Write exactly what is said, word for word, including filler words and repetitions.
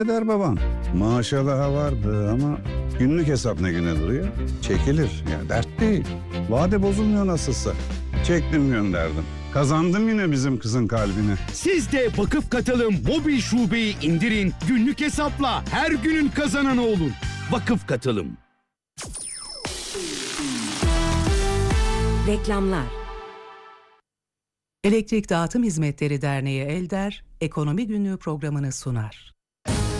Der babam. Maaşa daha vardı ama günlük hesap ne güne duruyor? Çekilir. Ya dert değil. Vade bozulmuyor nasılsa. Çektim gönderdim. Kazandım yine bizim kızın kalbini. Siz de Vakıf Katılım mobil şubeyi indirin. Günlük hesapla her günün kazananı olun. Vakıf Katılım. Reklamlar. Elektrik Dağıtım Hizmetleri Derneği Elder, Ekonomi Günlüğü programını sunar.